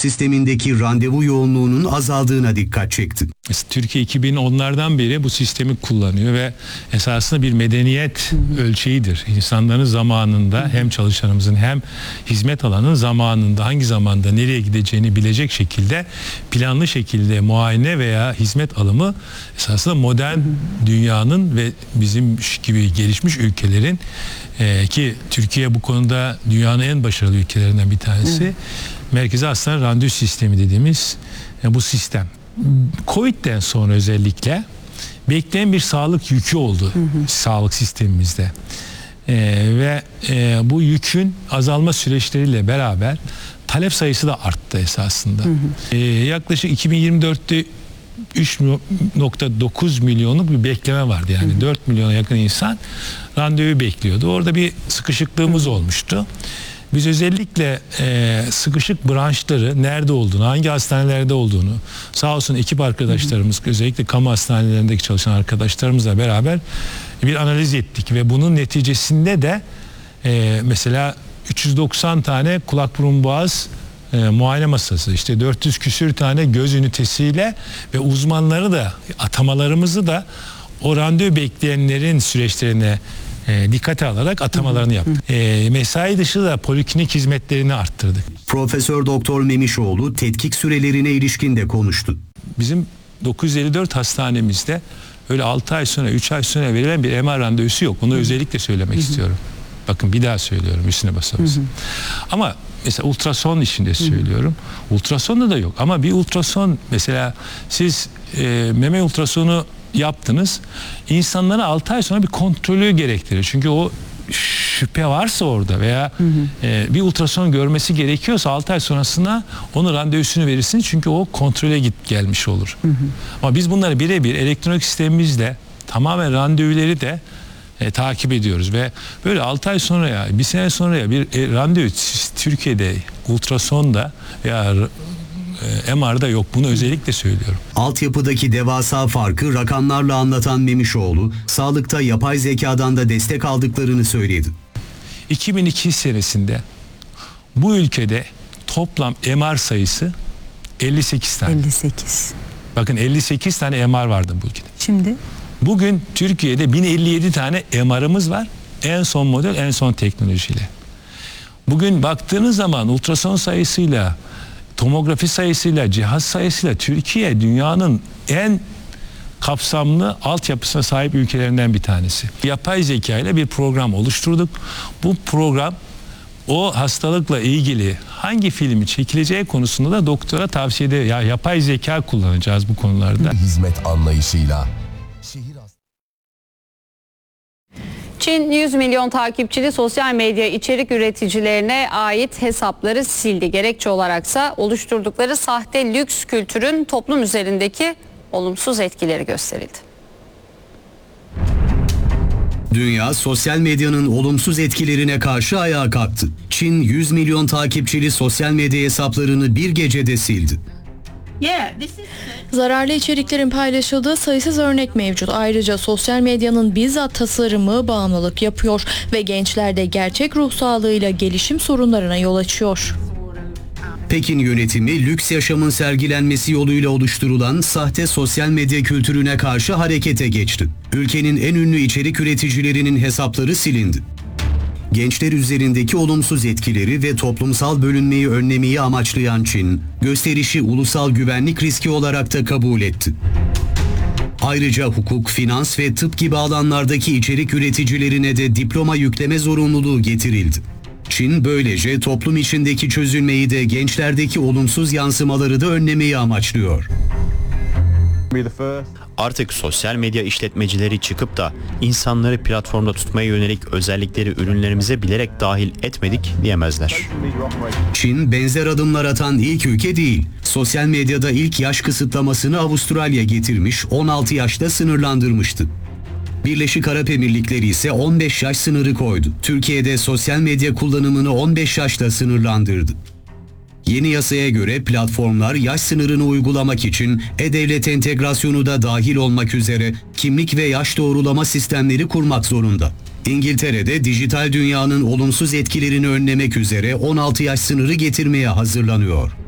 sistemindeki randevu yoğunluğunun azaldığına dikkat çekti. Türkiye 2010'lardan beri bu sistemi kullanıyor ve esasında bir medeniyet ölçeğidir. İnsanların zamanında hem çalışanımızın hem hizmet alanın zamanında hangi zamanda nereye gideceğini bilecek şekilde planlı şekilde muayene veya hizmet alımı esasında modern dünyanın ve bizim gibi gelişmiş ülkelerin ki Türkiye bu konuda dünyanın en başarılı ülkelerinden bir tanesi. Merkezi hastane randevu sistemi dediğimiz bu sistem. Covid'den sonra özellikle bekleyen bir sağlık yükü oldu sağlık sistemimizde. Ve bu yükün azalma süreçleriyle beraber talep sayısı da arttı esasında. Yaklaşık 2024'te 3.9 milyonluk bir bekleme vardı. Yani 4 milyona yakın insan randevu bekliyordu. Orada bir sıkışıklığımız olmuştu. Biz özellikle sıkışık branşları nerede olduğunu, hangi hastanelerde olduğunu sağ olsun ekip arkadaşlarımız, özellikle kamu hastanelerindeki çalışan arkadaşlarımızla beraber bir analiz ettik ve bunun neticesinde de mesela 390 tane kulak burun boğaz muayene masası, işte 400 küsür tane göz ünitesiyle ve uzmanları da atamalarımızı da o randevu bekleyenlerin süreçlerine dikkate alarak atamalarını yaptık. Mesai dışı da poliklinik hizmetlerini arttırdık. Profesör Doktor Memişoğlu tetkik sürelerine ilişkin de konuştu. Bizim 954 hastanemizde öyle 6 ay sonra 3 ay sonra verilen bir MR randevusu yok. Bunu özellikle söylemek istiyorum. Bakın bir daha söylüyorum üstüne basamız. Ama mesela ultrason işinde söylüyorum. Ultrasonda da yok ama bir ultrason mesela siz meme ultrasonu yaptınız. İnsanlara 6 ay sonra bir kontrolü gerektirir. Çünkü o şüphe varsa orada veya bir ultrason görmesi gerekiyorsa 6 ay sonrasında onun randevusunu verirsiniz. Çünkü o kontrole gelmiş olur. Ama biz bunları birebir elektronik sistemimizle tamamen randevuları da takip ediyoruz ve böyle 6 ay sonra ya bir sene sonra ya bir randevu Türkiye'de ultrasonda veya MR'da yok. Bunu özellikle söylüyorum. Altyapıdaki devasa farkı rakamlarla anlatan Memişoğlu, sağlıkta yapay zekadan da destek aldıklarını söyledi. 2002 senesinde bu ülkede toplam MR sayısı 58 tane. 58. Bakın 58 tane MR vardı bu ülkede. Şimdi? Bugün Türkiye'de 1057 tane MR'ımız var. En son model, en son teknolojiyle. Bugün baktığınız zaman ultrason sayısıyla, tomografi sayısıyla, cihaz sayısıyla Türkiye dünyanın en kapsamlı altyapısına sahip ülkelerinden bir tanesi. Yapay zeka ile bir program oluşturduk. Bu program o hastalıkla ilgili hangi filmi çekileceği konusunda da doktora tavsiye ediyor. Ya yapay zeka kullanacağız bu konularda. Hizmet anlayışıyla Çin 100 milyon takipçili sosyal medya içerik üreticilerine ait hesapları sildi. Gerekçe olaraksa oluşturdukları sahte lüks kültürün toplum üzerindeki olumsuz etkileri gösterildi. Dünya sosyal medyanın olumsuz etkilerine karşı ayağa kalktı. Çin 100 milyon takipçili sosyal medya hesaplarını bir gecede sildi. Zararlı içeriklerin paylaşıldığı sayısız örnek mevcut. Ayrıca sosyal medyanın bizzat tasarımı bağımlılık yapıyor ve gençlerde gerçek ruh sağlığıyla gelişim sorunlarına yol açıyor. Pekin yönetimi lüks yaşamın sergilenmesi yoluyla oluşturulan sahte sosyal medya kültürüne karşı harekete geçti. Ülkenin en ünlü içerik üreticilerinin hesapları silindi. Gençler üzerindeki olumsuz etkileri ve toplumsal bölünmeyi önlemeyi amaçlayan Çin, gösterişi ulusal güvenlik riski olarak da kabul etti. Ayrıca hukuk, finans ve tıp gibi alanlardaki içerik üreticilerine de diploma yükleme zorunluluğu getirildi. Çin böylece toplum içindeki çözülmeyi de gençlerdeki olumsuz yansımaları da önlemeyi amaçlıyor. Artık sosyal medya işletmecileri çıkıp da insanları platformda tutmaya yönelik özellikleri ürünlerimize bilerek dahil etmedik diyemezler. Çin benzer adımlar atan ilk ülke değil. Sosyal medyada ilk yaş kısıtlamasını Avustralya getirmiş, 16 yaşta sınırlandırmıştı. Birleşik Arap Emirlikleri ise 15 yaş sınırı koydu. Türkiye'de sosyal medya kullanımını 15 yaşta sınırlandırdı. Yeni yasaya göre platformlar yaş sınırını uygulamak için e-devlet entegrasyonu da dahil olmak üzere kimlik ve yaş doğrulama sistemleri kurmak zorunda. İngiltere'de dijital dünyanın olumsuz etkilerini önlemek üzere 16 yaş sınırı getirmeye hazırlanıyor.